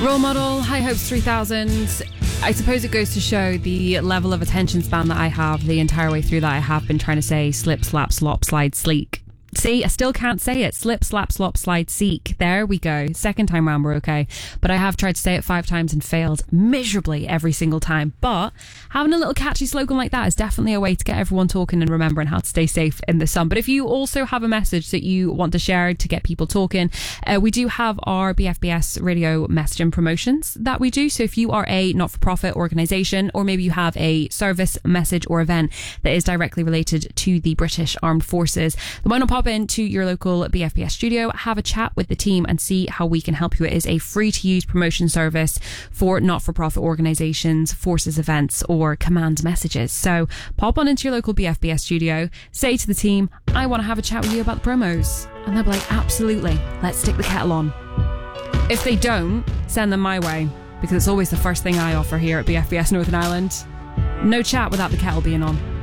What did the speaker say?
Role model, High Hopes 3000. I suppose it goes to show the level of attention span that I have the entire way through that I have been trying to say slip, slap, slop, slide, sleek. See, I still can't say it. Slip, slap, slop, slide, seek. There we go. Second time round, we're okay. But I have tried to say it 5 times and failed miserably every single time. But having a little catchy slogan like that is definitely a way to get everyone talking and remembering how to stay safe in the sun. But if you also have a message that you want to share to get people talking, we do have our BFBS radio messaging promotions that we do. So if you are a not-for-profit organisation, or maybe you have a service, message or event that is directly related to the British Armed Forces, why not pop into your local BFBS studio, have a chat with the team and see how we can help you. It is a free to use promotion service for not-for-profit organisations, forces events or command messages. So pop on into your local BFBS studio, say to the team, I want to have a chat with you about the promos. And they'll be like, absolutely, let's stick the kettle on. If they don't, send them my way, because it's always the first thing I offer here at BFBS Northern Ireland. No chat without the kettle being on.